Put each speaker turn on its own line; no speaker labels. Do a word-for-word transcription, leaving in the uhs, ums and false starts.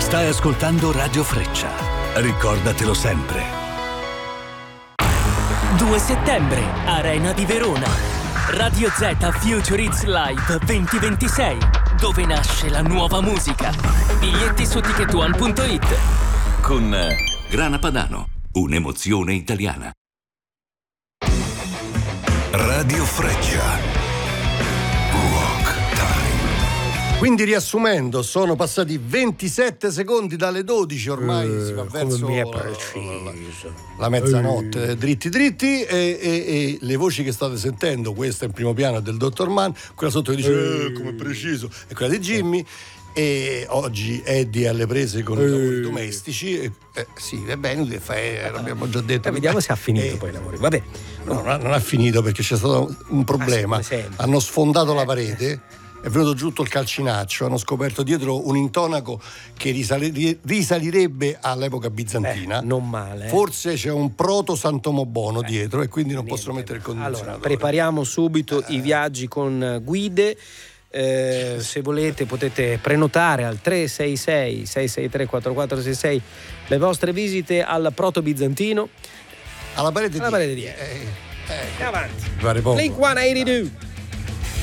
Stai ascoltando Radio Freccia. Ricordatelo sempre.
due settembre, Arena di Verona. Radio Z Future Hits Live duemilaventisei, dove nasce la nuova musica. Biglietti su ticket one punto it.
Con Grana Padano, un'emozione italiana. Radio Freccia.
Quindi riassumendo, sono passati ventisette secondi dalle dodici, ormai eh, si va verso
come mi è
la,
preciso.
la mezzanotte, eh. dritti dritti e, e, e le voci che state sentendo, questa in primo piano è del dottor Mann, quella sotto che dice eh, eh, come preciso, è quella di Jimmy. E oggi Eddie è alle prese con eh. i lavori domestici. Eh, sì, è bene, eh, l'abbiamo già detto.
Eh, vediamo se ha finito eh, poi i lavori. Vabbè.
No, non ha, non ha finito perché c'è stato un problema.
Ah, sì,
hanno sfondato eh. la parete. È venuto giù il calcinaccio, hanno scoperto dietro un intonaco che risali- risalirebbe all'epoca bizantina.
Eh, non male.
Forse c'è un proto Santomobono eh, dietro e quindi non niente, possono mettere il condizionatore.
Allora, prepariamo subito eh. i viaggi con guide. Eh, se volete potete prenotare al tre sei sei sei sei tre quattro quattro sei sei le vostre visite al proto bizantino
alla parete
alla
di,
parete di
eh, eh,
avanti
Blink
centottantadue